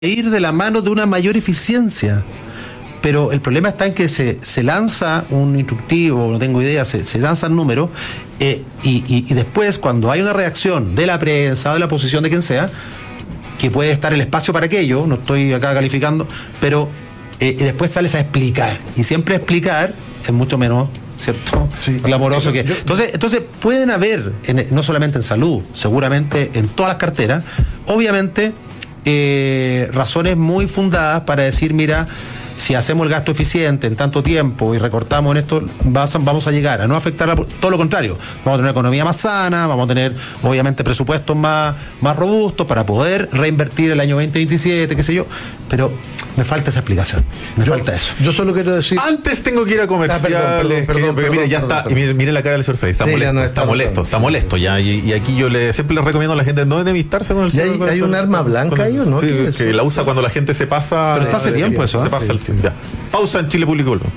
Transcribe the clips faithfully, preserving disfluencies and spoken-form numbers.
ir de la mano de una mayor eficiencia. Pero el problema está en que se, se lanza un instructivo, no tengo idea, se, se lanzan números, eh, y, y, y después, cuando hay una reacción de la prensa o de la oposición de quien sea, que puede estar el espacio para aquello, no estoy acá calificando, pero eh, y después sales a explicar. Y siempre explicar es mucho menos, ¿cierto? Sí. Glamoroso que. Entonces, entonces pueden haber, en, no solamente en salud, seguramente en todas las carteras, obviamente, eh, razones muy fundadas para decir, mira, si hacemos el gasto eficiente en tanto tiempo y recortamos en esto, vamos a llegar a no afectar a, todo lo contrario, vamos a tener una economía más sana, vamos a tener obviamente presupuestos más, más robustos para poder reinvertir el año veinte veintisiete, qué sé yo, pero me falta esa explicación, me yo, falta eso. Yo solo quiero decir... Antes tengo que ir a comerciales, ah, perdón, perdón, perdón, porque mire, ya perdón, está, perdón. y mire, mire la cara del señor Félix, está sí, molesto, no, está, está molesto, molesto, está sí. molesto ya, y, y aquí yo le siempre le recomiendo a la gente no enemistarse con el señor. ¿Y hay, hay un arma blanca ahí o no? Sí, que es la usa cuando la gente se pasa. Pero está hace tiempo tiempo, eso, ¿eh? se pasa Sí, el tiempo. Ya. Pausa en Chile Público. Volvemos.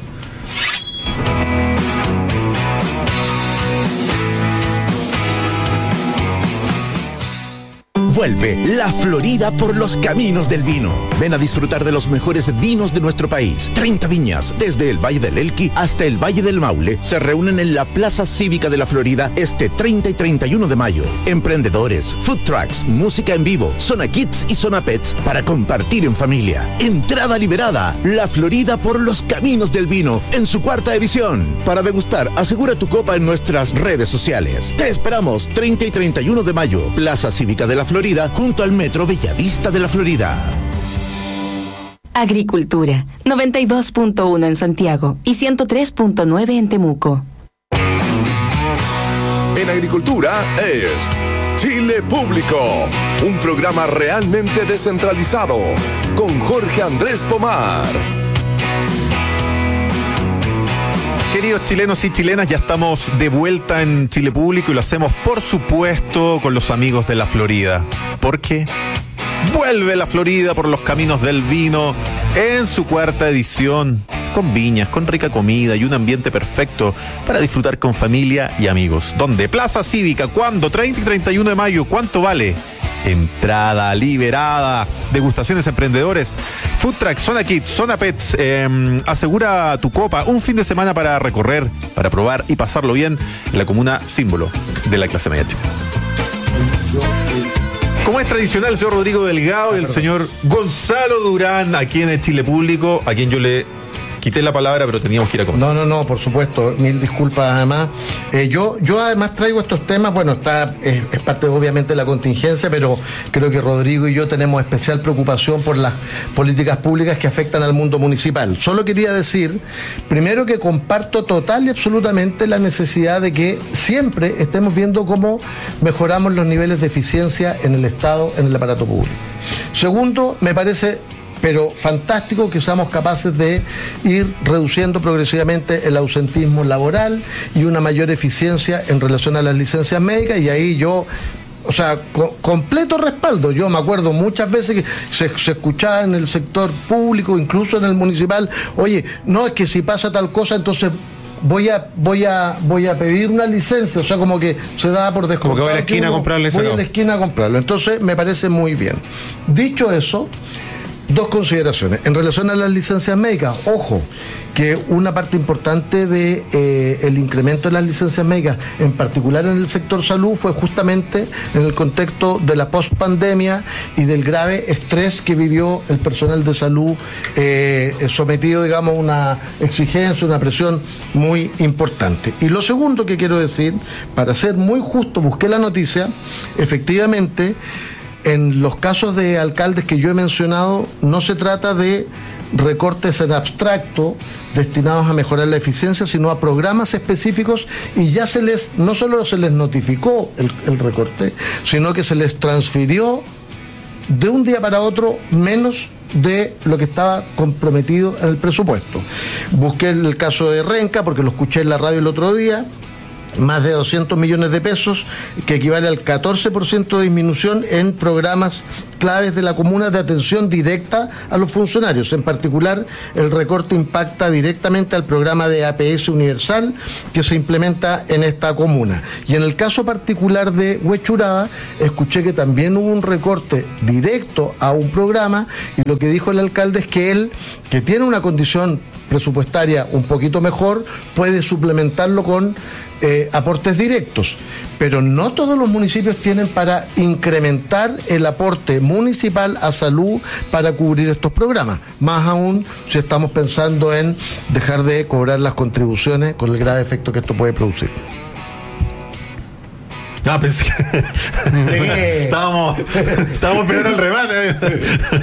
Vuelve La Florida por los caminos del vino. Ven a disfrutar de los mejores vinos de nuestro país. treinta viñas, desde el Valle del Elqui hasta el Valle del Maule, se reúnen en la Plaza Cívica de La Florida este treinta y treinta y uno de mayo. Emprendedores, food trucks, música en vivo, zona kids y zona pets para compartir en familia. Entrada liberada. La Florida por los caminos del vino en su cuarta edición. Para degustar, asegura tu copa en nuestras redes sociales. Te esperamos treinta y treinta y uno de mayo. Plaza Cívica de La Florida, junto al Metro Bellavista de La Florida. Agricultura, noventa y dos punto uno en Santiago y ciento tres punto nueve en Temuco. En Agricultura es Chile Público, un programa realmente descentralizado, con Jorge Andrés Pomar. Queridos chilenos y chilenas, ya estamos de vuelta en Chile Público y lo hacemos, por supuesto, con los amigos de La Florida. Porque vuelve La Florida por los caminos del vino en su cuarta edición, con viñas, con rica comida y un ambiente perfecto para disfrutar con familia y amigos. ¿Dónde? Plaza Cívica. ¿Cuándo? treinta y treinta y uno de mayo. ¿Cuánto vale? Entrada liberada. Degustaciones emprendedores, food truck, zona kids, zona pets. Eh, asegura tu copa. Un fin de semana para recorrer, para probar y pasarlo bien en la comuna símbolo de la clase media chilena. Como es tradicional, el señor Rodrigo Delgado y el señor Gonzalo Durán, aquí en el Chile Público, a quien yo le quité la palabra, pero teníamos que ir a comer. No, no, no, por supuesto, mil disculpas además. Eh, yo, yo además traigo estos temas, bueno, está es, es parte obviamente de la contingencia, pero creo que Rodrigo y yo tenemos especial preocupación por las políticas públicas que afectan al mundo municipal. Solo quería decir, primero, que comparto total y absolutamente la necesidad de que siempre estemos viendo cómo mejoramos los niveles de eficiencia en el Estado, en el aparato público. Segundo, me parece pero fantástico que seamos capaces de ir reduciendo progresivamente el ausentismo laboral y una mayor eficiencia en relación a las licencias médicas, y ahí yo, o sea, co- completo respaldo. Yo me acuerdo muchas veces que se, se escuchaba en el sector público, incluso en el municipal, oye, no, es que si pasa tal cosa, entonces voy a voy a voy a pedir una licencia, o sea, como que se da por descontado. Como que voy a la esquina uno, a comprarle ese Voy no. a la esquina a comprarlo. Entonces, me parece muy bien. Dicho eso, dos consideraciones. En relación a las licencias médicas, ojo, que una parte importante de eh, el incremento de las licencias médicas, en particular en el sector salud, fue justamente en el contexto de la pospandemia y del grave estrés que vivió el personal de salud, eh, sometido, digamos, a una exigencia, una presión muy importante. Y lo segundo que quiero decir, para ser muy justo, busqué la noticia, efectivamente, en los casos de alcaldes que yo he mencionado, no se trata de recortes en abstracto destinados a mejorar la eficiencia, sino a programas específicos, y ya se les, no solo se les notificó el, el recorte, sino que se les transfirió de un día para otro menos de lo que estaba comprometido en el presupuesto. Busqué el caso de Renca porque lo escuché en la radio el otro día. más de doscientos millones de pesos, que equivale al catorce por ciento de disminución en programas claves de la comuna de atención directa a los funcionarios. En particular, el recorte impacta directamente al programa de A P S Universal que se implementa en esta comuna. Y en el caso particular de Huechuraba, escuché que también hubo un recorte directo a un programa, y lo que dijo el alcalde es que él, que tiene una condición presupuestaria un poquito mejor, puede suplementarlo con eh, aportes directos, pero no todos los municipios tienen para incrementar el aporte municipal a salud para cubrir estos programas, más aún si estamos pensando en dejar de cobrar las contribuciones con el grave efecto que esto puede producir. Ah, pensé que estábamos, estábamos esperando el remate.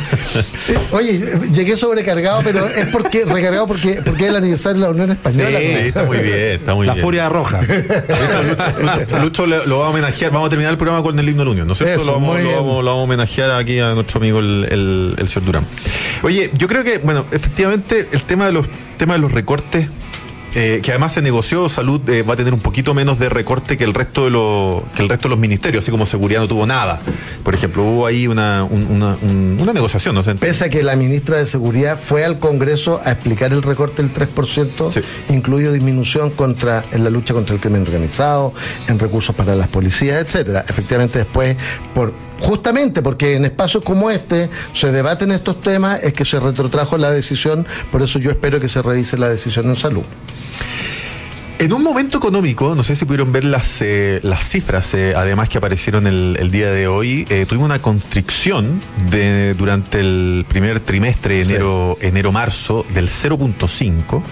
Oye, llegué sobrecargado, pero es porque recargado porque porque es el aniversario de la Unión Española. Sí, ¿no? está muy bien, está muy la bien. furia roja. Lucho, Lucho lo, lo va a homenajear. Vamos a terminar el programa con el himno de la Unión, ¿no es cierto? Eso, Lo vamos, muy lo, bien. vamos, lo vamos a homenajear aquí a nuestro amigo el, el, el señor Durán. Oye, yo creo que, bueno, efectivamente el tema de los temas de los recortes, Eh, que además se negoció, salud eh, va a tener un poquito menos de recorte que el resto de los que el resto de los ministerios, así como seguridad no tuvo nada. Por ejemplo, hubo ahí una un, una, un, una negociación, ¿no? Pese a que la ministra de Seguridad fue al Congreso a explicar el recorte del tres por ciento, sí, incluido disminución contra en la lucha contra el crimen organizado, en recursos para las policías, etcétera. Efectivamente, después, por justamente porque en espacios como este se debaten estos temas, es que se retrotrajo la decisión. Por eso yo espero que se revise la decisión en salud. En un momento económico, no sé si pudieron ver las eh, las cifras, eh, además que aparecieron el, el día de hoy, eh, tuvimos una constricción de, durante el primer trimestre, enero, sí. enero-marzo, del cero punto cinco,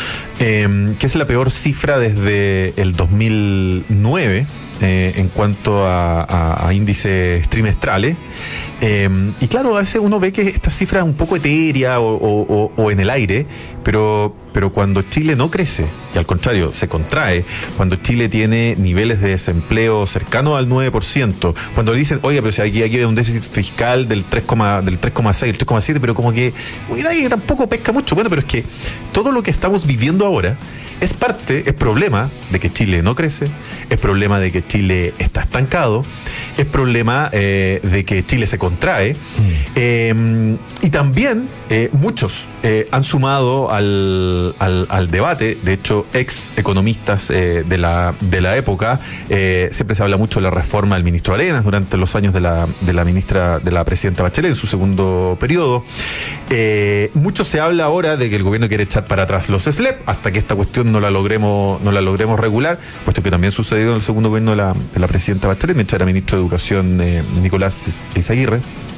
eh, que es la peor cifra desde el dos mil nueve. Eh, en cuanto a, a, a índices trimestrales, eh, y claro, a veces uno ve que esta cifra es un poco etérea o, o, o en el aire, pero, pero cuando Chile no crece, y al contrario, se contrae, cuando Chile tiene niveles de desempleo cercanos al nueve por ciento, cuando dicen, oye, pero si aquí, aquí hay un déficit fiscal del tres, del tres coma seis, el tres coma siete, pero como que uy, nadie tampoco pesca mucho. Bueno, pero es que todo lo que estamos viviendo ahora es parte, es problema de que Chile no crece, es problema de que Chile está estancado, es problema eh, de que Chile se contrae, mm. eh, y también eh, muchos eh, han sumado al, al, al debate. De hecho, ex economistas eh, de la de la época, eh, siempre se habla mucho de la reforma del ministro Arenas durante los años de la de la ministra, de la presidenta Bachelet en su segundo periodo. Eh, mucho se habla ahora de que el gobierno quiere echar para atrás los S L E P hasta que esta cuestión no la logremos no la logremos regular, puesto que también sucedió en el segundo gobierno de la, de la presidenta Bachelet, mientras era ministro de Educación eh, Nicolás Izaguirre.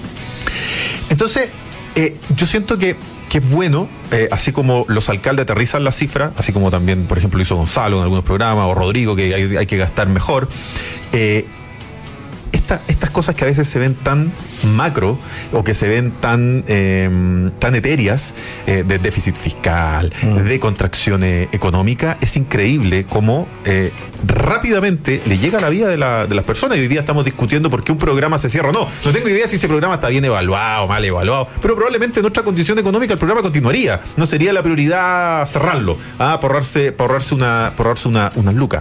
Entonces, eh, yo siento que, que es bueno, eh, así como los alcaldes aterrizan las cifras, así como también, por ejemplo, lo hizo Gonzalo en algunos programas, o Rodrigo, que hay, hay que gastar mejor, eh, esta, estas cosas que a veces se ven tan macro o que se ven tan eh, tan etéreas, eh, de déficit fiscal, mm. de contracción eh, económica, es increíble cómo eh, rápidamente le llega a la vida de, la, de las personas. Y hoy día estamos discutiendo por qué un programa se cierra o no. No tengo idea si ese programa está bien evaluado, mal evaluado, pero probablemente en nuestra condición económica el programa continuaría. No sería la prioridad cerrarlo, ah, por ahorrarse, por ahorrarse una, por ahorrarse una, unas lucas.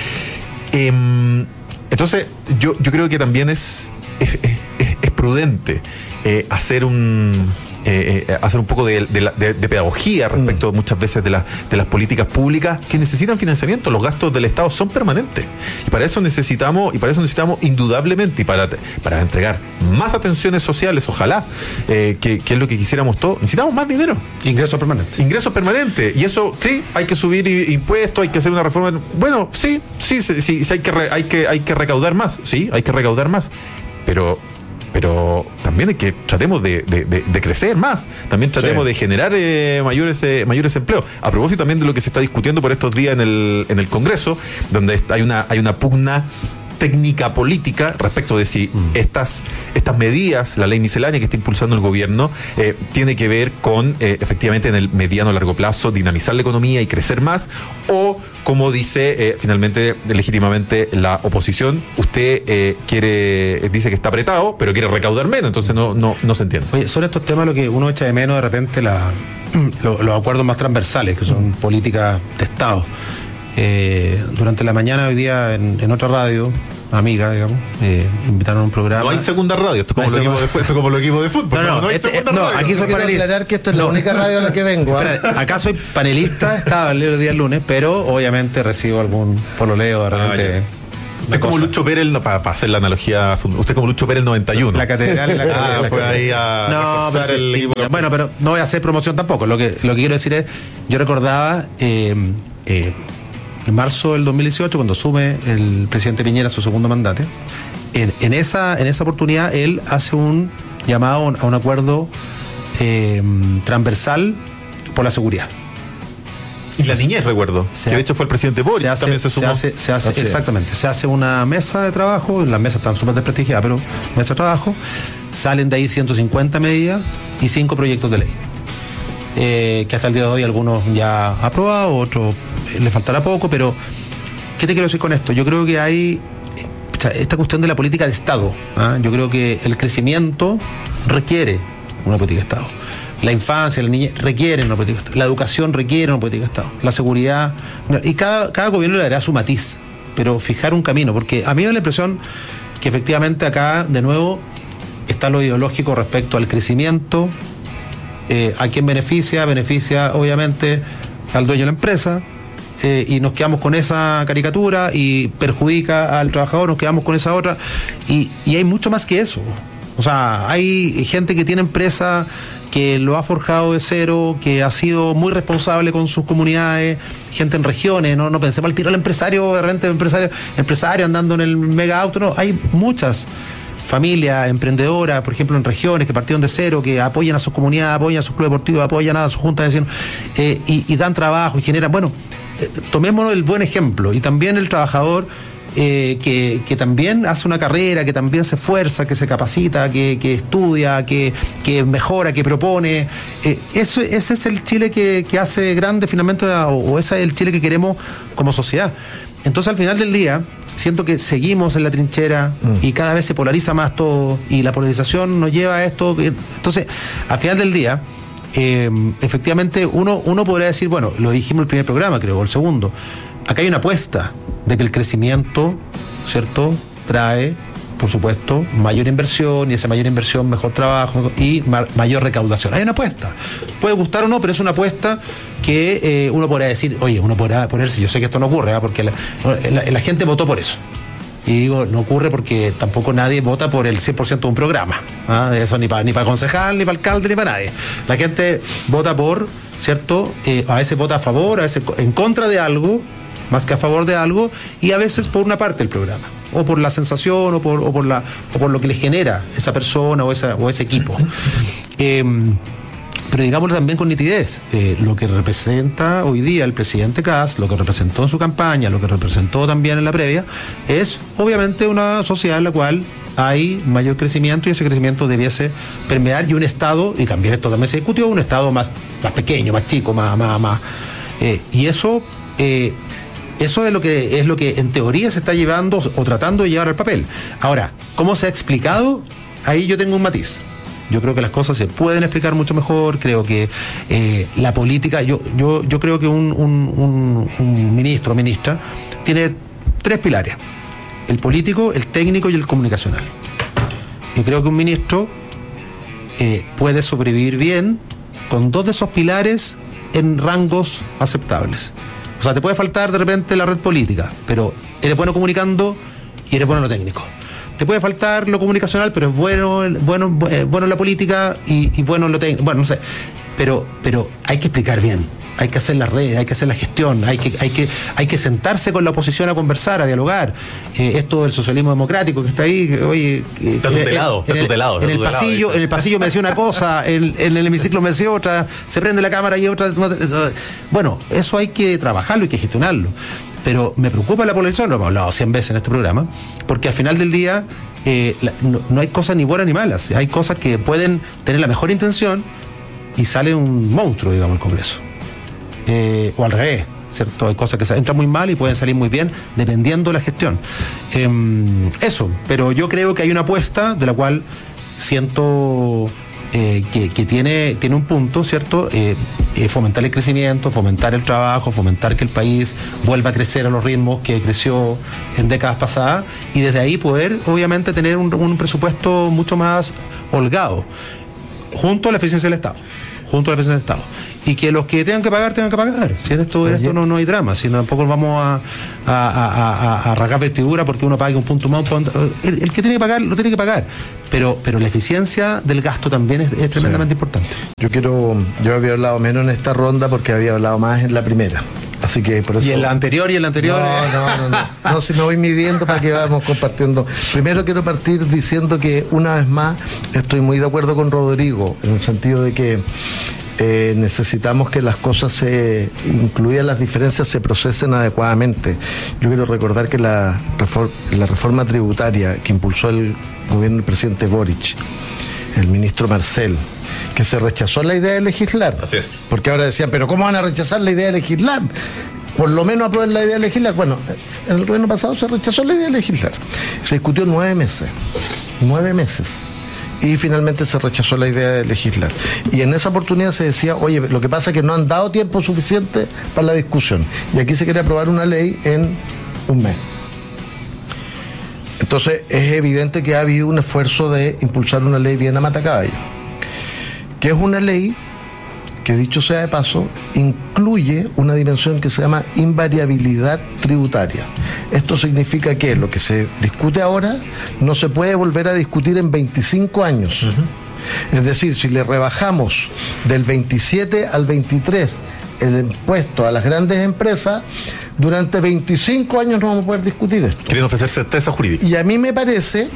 Eh, entonces, yo, yo creo que también es, es, es, es prudente eh, hacer un eh, eh, hacer un poco de, de, de, de pedagogía respecto mm. muchas veces de, la, de las políticas públicas que necesitan financiamiento. Los gastos del Estado son permanentes y para eso necesitamos y para eso necesitamos indudablemente, y para, para entregar más atenciones sociales, ojalá, eh, que, que es lo que quisiéramos todos, necesitamos más dinero. Ingresos permanentes. Ingresos permanentes. Y eso, sí, hay que subir impuestos, hay que hacer una reforma. Bueno, sí, sí, sí, sí, sí hay que re, hay que hay que recaudar más, sí, hay que recaudar más. Pero pero también hay que tratemos de, de, de, de crecer más, también tratemos sí. de generar eh, mayores eh, mayores empleos. A propósito también de lo que se está discutiendo por estos días en el en el Congreso, donde hay una hay una pugna técnica política respecto de si mm. estas estas medidas, la ley miscelánea que está impulsando el gobierno, eh, tiene que ver con eh, efectivamente en el mediano a largo plazo dinamizar la economía y crecer más, o como dice eh, finalmente legítimamente la oposición, usted eh, quiere dice que está apretado pero quiere recaudar menos, entonces no no no se entiende. Oye, sobre estos temas lo que uno echa de menos de repente la lo, los acuerdos más transversales, que son mm. políticas de Estado. Eh, durante la mañana hoy día en, en otra radio amiga, digamos, eh, invitaron a un programa. No hay segunda radio, esto es como, No el hay equipo de, esto es como el equipo de fútbol. No, no, no, no hay este, segunda no, radio. aquí soy Quiero panelista. aclarar que esto es la única radio a la que vengo. ¿ah? Espera, acá soy panelista, estaba el día lunes, pero obviamente recibo algún pololeo de repente. Ah, usted como cosa. Lucho Pérez, para pa hacer la analogía, usted como Lucho Pérez el noventa y uno. La catedral, la catedral. Ah, la fue catedral. ahí a no, reforzar pero sí, el equipo. bueno, pero no voy a hacer promoción tampoco. Lo que, lo que quiero decir es, yo recordaba eh, eh, en marzo del dos mil dieciocho, cuando asume el presidente Piñera su segundo mandato, en, en, esa, en esa oportunidad él hace un llamado a un acuerdo eh, transversal por la seguridad. Y la niñez, recuerdo, Se que de ha- hecho fue el presidente Boric, se hace, también se sumó. Se hace, se hace- Así es. exactamente, se hace una mesa de trabajo, las mesas están súper desprestigiadas, pero mesa de trabajo, salen de ahí ciento cincuenta medidas y cinco proyectos de ley. Eh, que hasta el día de hoy algunos ya aprobados, otros eh, le faltará poco, pero ¿qué te quiero decir con esto? Yo creo que hay eh, pucha, esta cuestión de la política de Estado. ¿ah? Yo creo que el crecimiento requiere una política de Estado. La infancia, la niñez requieren una política de Estado. La educación requiere una política de Estado. La seguridad. Y cada, cada gobierno le dará su matiz, pero fijar un camino, porque a mí me da la impresión que efectivamente acá, de nuevo, está lo ideológico respecto al crecimiento. Eh, ¿A quién beneficia? Beneficia, obviamente, al dueño de la empresa. Eh, y nos quedamos con esa caricatura y perjudica al trabajador, nos quedamos con esa otra. Y, y hay mucho más que eso. O sea, hay gente que tiene empresa que lo ha forjado de cero, que ha sido muy responsable con sus comunidades, gente en regiones, no, no pensemos al tiro al empresario, de repente empresario, empresario andando en el mega auto, no, hay muchas familias emprendedoras, por ejemplo en regiones que partieron de cero, que apoyan a sus comunidades, apoyan a sus clubes deportivos, apoyan a sus juntas de vecinos, eh, y, y dan trabajo y generan, bueno, eh, tomémonos el buen ejemplo, y también el trabajador Eh, que, que también hace una carrera, que también se esfuerza, que se capacita, que, que estudia, que, que mejora, que propone. Eh, eso, ese es el Chile que, que hace grande finalmente, o, o ese es el Chile que queremos como sociedad. Entonces al final del día, siento que seguimos en la trinchera mm. y cada vez se polariza más todo, y la polarización nos lleva a esto. Entonces, al final del día, eh, efectivamente uno, uno podría decir, bueno, lo dijimos en el primer programa, creo, o el segundo, acá hay una apuesta de que el crecimiento, ¿cierto?, trae, por supuesto, mayor inversión, y esa mayor inversión, mejor trabajo y ma- mayor recaudación. Hay una apuesta. Puede gustar o no, pero es una apuesta que eh, uno podrá decir, oye, uno podrá ponerse, yo sé que esto no ocurre, ¿eh? porque la, la, la gente votó por eso. Y digo, no ocurre porque tampoco nadie vota por el cien por ciento de un programa. ¿ah? Eso ni para ni para concejal, ni para alcalde, ni para nadie. La gente vota por, ¿cierto? Eh, a veces vota a favor, a veces en contra de algo, más que a favor de algo, y a veces por una parte del programa, o por la sensación, o por, o por, la, o por lo que le genera esa persona o, esa, o ese equipo. Eh, pero digámoslo también con nitidez, eh, lo que representa hoy día el presidente Kast, lo que representó en su campaña, lo que representó también en la previa, es obviamente una sociedad en la cual hay mayor crecimiento, y ese crecimiento debiese permear, y un Estado, y también esto también se discutió, un Estado más, más pequeño, más chico, más... más, más eh, y eso... Eh, Eso es lo que es lo que en teoría se está llevando o tratando de llevar al papel. Ahora, ¿cómo se ha explicado? Ahí yo tengo un matiz. Yo creo que las cosas se pueden explicar mucho mejor. Creo que eh, la política, yo, yo, yo creo que un, un, un, un ministro o ministra tiene tres pilares: el político, el técnico y el comunicacional. Y creo que un ministro eh, puede sobrevivir bien con dos de esos pilares en rangos aceptables. O sea, te puede faltar de repente la red política, pero eres bueno comunicando y eres bueno en lo técnico. Te puede faltar lo comunicacional, pero es bueno, bueno, bueno en la política y, y bueno en lo técnico. Bueno, no sé. Pero, pero hay que explicar bien. Hay que hacer la red, hay que hacer la gestión, hay que, hay que, hay que sentarse con la oposición a conversar, a dialogar. Eh, esto del socialismo democrático que está ahí, que, oye, que, Está tutelado, en, está en el, tutelado. En está el tutelado, pasillo, ¿viste? en el pasillo me decía una cosa, en, en el hemiciclo me decía otra, se prende la cámara y otra. Bueno, eso hay que trabajarlo, hay que gestionarlo. Pero me preocupa la polarización, lo hemos hablado cien veces en este programa, porque al final del día eh, la, no, no hay cosas ni buenas ni malas. Hay cosas que pueden tener la mejor intención y sale un monstruo, digamos, el Congreso. Eh, o al revés, ¿cierto? Hay cosas que se entran muy mal y pueden salir muy bien dependiendo de la gestión. Eh, eso, pero yo creo que hay una apuesta de la cual siento eh, que, que tiene, tiene un punto, ¿cierto? Eh, eh, fomentar el crecimiento, fomentar el trabajo, fomentar que el país vuelva a crecer a los ritmos que creció en décadas pasadas, y desde ahí poder, obviamente, tener un, un presupuesto mucho más holgado, junto a la eficiencia del Estado, junto a la eficiencia del Estado. Y que los que tengan que pagar, tengan que pagar. Si en esto, en esto no, no hay drama, si tampoco vamos a, a, a, a, a arrancar vestidura porque uno pague un punto más. Un punto, el, el que tiene que pagar, lo tiene que pagar. Pero, pero la eficiencia del gasto también es, es tremendamente sí. importante. Yo quiero, yo había hablado menos en esta ronda porque había hablado más en la primera. Así que por eso. Y en la anterior y en la anterior. No, no, no, no. No, si me voy midiendo para que vamos compartiendo. Primero quiero partir diciendo que una vez más estoy muy de acuerdo con Rodrigo, en el sentido de que Eh, necesitamos que las cosas, se incluidas las diferencias, se procesen adecuadamente. Yo quiero recordar que la, reform, la reforma tributaria que impulsó el gobierno del presidente Boric, el ministro Marcel, que se rechazó la idea de legislar. Así es. Porque ahora decían, pero ¿cómo van a rechazar la idea de legislar? Por lo menos aprueben la idea de legislar. Bueno, en el gobierno pasado se rechazó la idea de legislar. Se discutió nueve meses. Nueve meses. Y finalmente se rechazó la idea de legislar. Y en esa oportunidad se decía, oye, lo que pasa es que no han dado tiempo suficiente para la discusión. Y aquí se quiere aprobar una ley en un mes. Entonces es evidente que ha habido un esfuerzo de impulsar una ley bien a matacaballo. Que es una ley que, dicho sea de paso, incluye una dimensión que se llama invariabilidad tributaria. Esto significa que lo que se discute ahora no se puede volver a discutir en veinticinco años. Uh-huh. Es decir, si le rebajamos del veintisiete al veintitrés el impuesto a las grandes empresas, durante veinticinco años no vamos a poder discutir esto. Quieren ofrecer certeza jurídica. Y a mí me parece,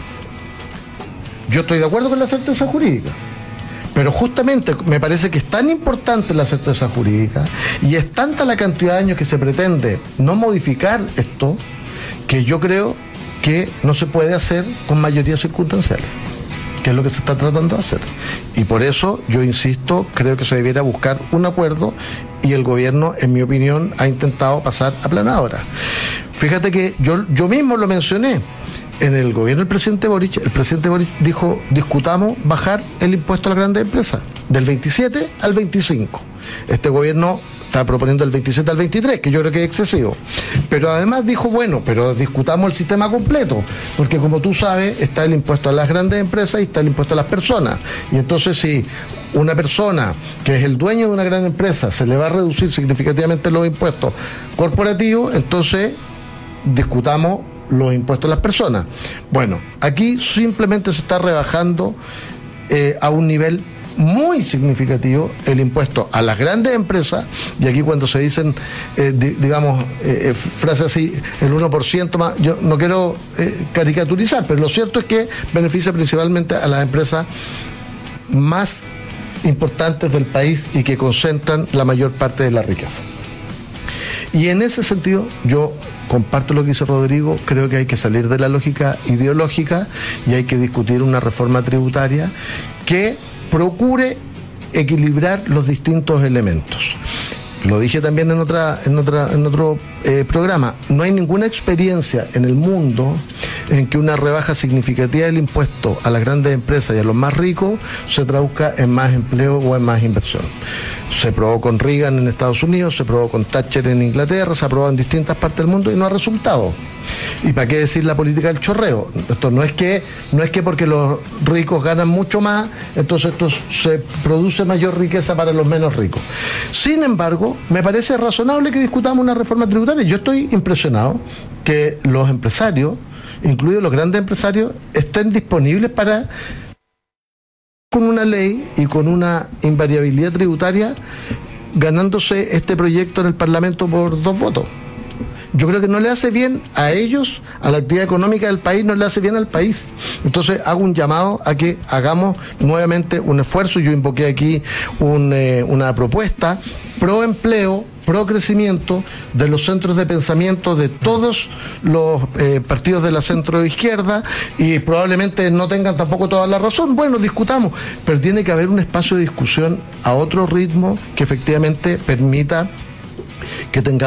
yo estoy de acuerdo con la certeza jurídica, pero justamente me parece que es tan importante la certeza jurídica y es tanta la cantidad de años que se pretende no modificar esto, que yo creo que no se puede hacer con mayoría circunstancial, que es lo que se está tratando de hacer. Y por eso, yo insisto, creo que se debiera buscar un acuerdo, y el gobierno, en mi opinión, ha intentado pasar a planadora. Fíjate que yo, yo mismo lo mencioné. En el gobierno del presidente Boric, el presidente Boric dijo, discutamos bajar el impuesto a las grandes empresas, del veintisiete al veinticinco. Este gobierno está proponiendo el veintisiete al veintitrés, que yo creo que es excesivo. Pero además dijo, bueno, pero discutamos el sistema completo, porque como tú sabes, está el impuesto a las grandes empresas y está el impuesto a las personas. Y entonces, si una persona que es el dueño de una gran empresa se le va a reducir significativamente los impuestos corporativos, entonces discutamos los impuestos a las personas. Bueno, aquí simplemente se está rebajando eh, a un nivel muy significativo el impuesto a las grandes empresas, y aquí cuando se dicen, eh, di, digamos, eh, frases así, el uno por ciento más, yo no quiero eh, caricaturizar, pero lo cierto es que beneficia principalmente a las empresas más importantes del país y que concentran la mayor parte de la riqueza. Y en ese sentido, yo comparto lo que dice Rodrigo, creo que hay que salir de la lógica ideológica y hay que discutir una reforma tributaria que procure equilibrar los distintos elementos. Lo dije también en otra, en otra, en otro eh, programa. No hay ninguna experiencia en el mundo en que una rebaja significativa del impuesto a las grandes empresas y a los más ricos se traduzca en más empleo o en más inversión. Se probó con Reagan en Estados Unidos, se probó con Thatcher en Inglaterra, se ha probado en distintas partes del mundo y no ha resultado. ¿Y para qué decir la política del chorreo? Esto no es que, no es que porque los ricos ganan mucho más, entonces esto se produce mayor riqueza para los menos ricos. Sin embargo, me parece razonable que discutamos una reforma tributaria. Yo estoy impresionado que los empresarios, incluidos los grandes empresarios, estén disponibles para, con una ley y con una invariabilidad tributaria, ganándose este proyecto en el Parlamento por dos votos. Yo creo que no le hace bien a ellos, a la actividad económica del país, no le hace bien al país. Entonces hago un llamado a que hagamos nuevamente un esfuerzo. Yo invoqué aquí un, eh, una propuesta pro empleo, pro crecimiento de los centros de pensamiento de todos los eh, partidos de la centro izquierda, y probablemente no tengan tampoco toda la razón. Bueno, discutamos, pero tiene que haber un espacio de discusión a otro ritmo que efectivamente permita que tengamos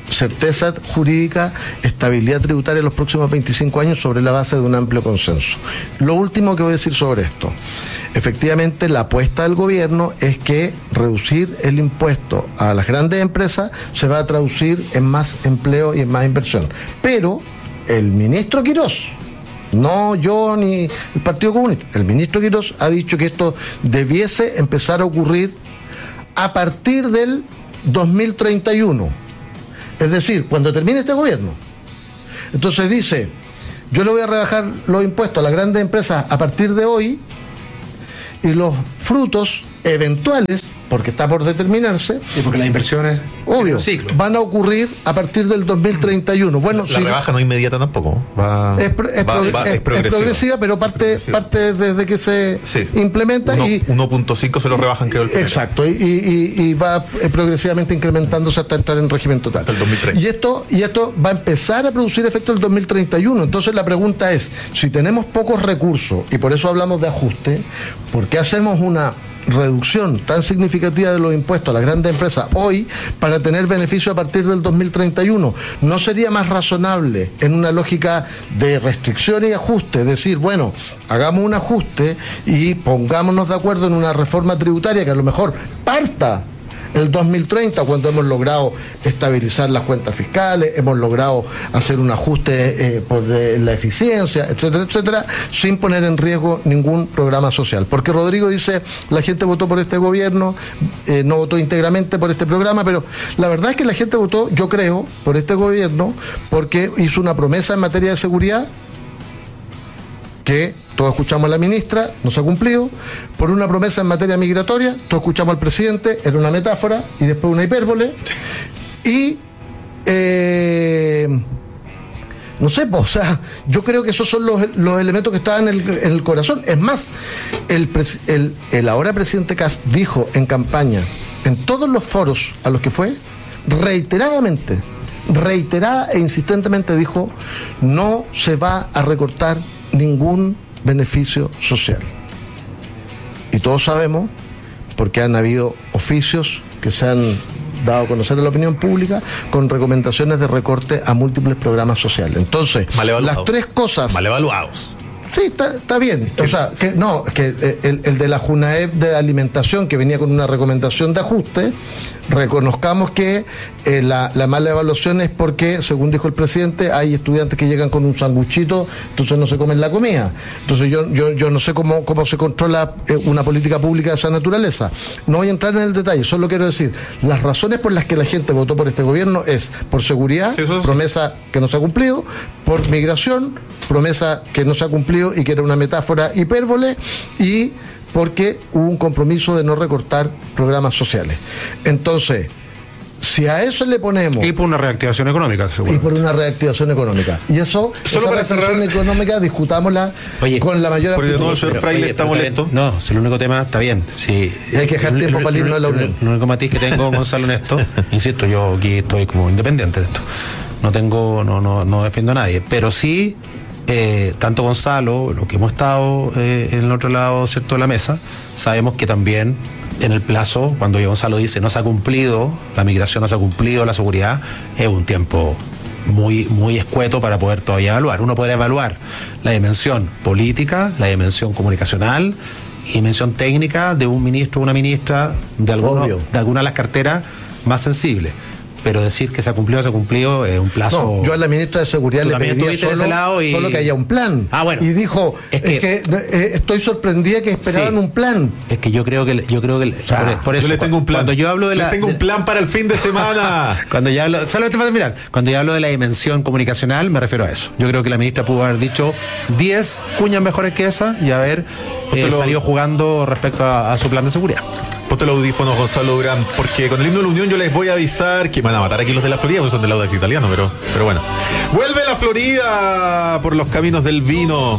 certeza jurídica, estabilidad tributaria en los próximos veinticinco años sobre la base de un amplio consenso. Lo último que voy a decir sobre esto, efectivamente la apuesta del gobierno es que reducir el impuesto a las grandes empresas se va a traducir en más empleo y en más inversión. Pero el ministro Quirós, no yo ni el Partido Comunista, el ministro Quirós ha dicho que esto debiese empezar a ocurrir a partir del dos mil treinta y uno, es decir, cuando termine este gobierno. Entonces dice, yo le voy a rebajar los impuestos a las grandes empresas a partir de hoy, y los frutos eventuales, porque está por determinarse, y porque las inversiones, obvio, ciclo, van a ocurrir a partir del dos mil treinta y uno. Bueno, la si, rebaja no inmediata tampoco. Va, es, pro, es, va, pro, va, es, es, progresiva. es progresiva, pero parte, progresiva. parte desde que se sí. implementa. Uno, y uno punto cinco se lo rebajan, creo. El exacto, y, y, y va progresivamente incrementándose hasta entrar en régimen total. Hasta el dos mil treinta. Y esto, y esto va a empezar a producir efecto el dos mil treinta y uno. Entonces la pregunta es, si tenemos pocos recursos, y por eso hablamos de ajuste, ¿por qué hacemos una reducción tan significativa de los impuestos a las grandes empresas hoy para tener beneficio a partir del dos mil treinta y uno? ¿No sería más razonable, en una lógica de restricción y ajuste, decir, bueno, hagamos un ajuste y pongámonos de acuerdo en una reforma tributaria que a lo mejor parta el dos mil treinta, cuando hemos logrado estabilizar las cuentas fiscales, hemos logrado hacer un ajuste eh, por eh, la eficiencia, etcétera, etcétera, sin poner en riesgo ningún programa social? Porque Rodrigo dice, la gente votó por este gobierno, eh, no votó íntegramente por este programa, pero la verdad es que la gente votó, yo creo, por este gobierno porque hizo una promesa en materia de seguridad que todos escuchamos a la ministra, no se ha cumplido, por una promesa en materia migratoria, todos escuchamos al presidente, era una metáfora y después una hipérbole, y eh, no sé, pues, o sea, yo creo que esos son los, los elementos que estaban en el, en el corazón. Es más, el, el, el ahora presidente Kast dijo en campaña, en todos los foros a los que fue, reiteradamente, reiterada e insistentemente dijo, no se va a recortar ningún beneficio social. Y todos sabemos, porque han habido oficios que se han dado a conocer a la opinión pública con recomendaciones de recorte a múltiples programas sociales. Entonces, las tres cosas... Mal evaluados. Sí, está, está bien. O sea, que no, que el, el de la Junaep de alimentación, que venía con una recomendación de ajuste, reconozcamos que eh, la, la mala evaluación es porque, según dijo el presidente, hay estudiantes que llegan con un sanguchito, entonces no se comen la comida. Entonces yo, yo, yo no sé cómo, cómo se controla eh, una política pública de esa naturaleza. No voy a entrar en el detalle, solo quiero decir, las razones por las que la gente votó por este gobierno es por seguridad, sí, eso es... promesa que no se ha cumplido, por migración, promesa que no se ha cumplido y que era una metáfora hipérbole, y porque hubo un compromiso de no recortar programas sociales. Entonces, si a eso le ponemos... Y por una reactivación económica, seguro. Y por una reactivación económica. Y eso, solo esa para reactivación cerrar... económica, discutámosla oye, con la mayor... Porque no, el señor Fraile está molesto. No, si el único tema está bien. Si, y hay que dejar tiempo para irnos a la Unión. El único matiz que tengo, Gonzalo, en esto, insisto, yo aquí estoy como independiente de esto. No tengo, no, no, no defiendo a nadie, pero sí... Eh, tanto Gonzalo, lo que hemos estado eh, en el otro lado, cierto, de la mesa, sabemos que también en el plazo, cuando Gonzalo dice no se ha cumplido, la migración no se ha cumplido, la seguridad, es un tiempo muy, muy escueto para poder todavía evaluar. Uno podrá evaluar la dimensión política, la dimensión comunicacional y dimensión técnica de un ministro o una ministra de, alguno, de alguna de las carteras más sensibles. Pero decir que se ha cumplido, se ha cumplido, es un plazo... No, yo a la ministra de Seguridad le pediría solo, y... solo que haya un plan. Ah, bueno. Y dijo, es que, es que eh, estoy sorprendida que esperaban sí. un plan. Es que yo creo que... Yo creo que ah, por, por eso, yo le tengo un plan. Cuando yo hablo de la... Le tengo un plan para el fin de semana. Cuando yo hablo... Solamente para terminar. Cuando yo hablo de la dimensión comunicacional, me refiero a eso. Yo creo que la ministra pudo haber dicho diez cuñas mejores que esa y haber eh, lo... salido jugando respecto a, a su plan de seguridad. Ponte los audífonos, Gonzalo Durán, porque con el himno de la Unión yo les voy a avisar que van a matar aquí los de la Florida, porque son del Audax italiano, pero, pero bueno. Vuelve la Florida por los caminos del vino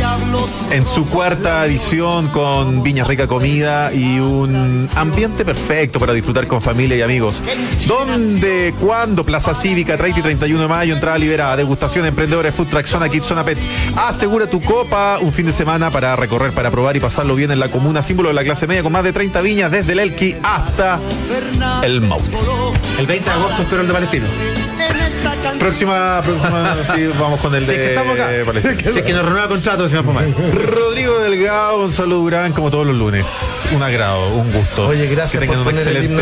en su cuarta edición, con viñas, rica comida y un ambiente perfecto para disfrutar con familia y amigos. ¿Dónde? ¿Cuándo? Plaza Cívica, treinta y treinta y uno de mayo, entrada liberada, degustación, emprendedores, food truck, zona kids, zona pets. Asegura tu copa, un fin de semana para recorrer, para probar y pasarlo bien en la comuna, símbolo de la clase media, con más de treinta viñas desde el Elqui hasta el Maule. El veinte de agosto espero el de Palestino. Próxima, próxima, sí, vamos con el Si de es que estamos acá. Palestina. Si es que nos renueva contrato, señor Pomar. Rodrigo Delgado, Gonzalo Durán, como todos los lunes. Un agrado, un gusto. Oye, gracias que tengan por un poner el excelente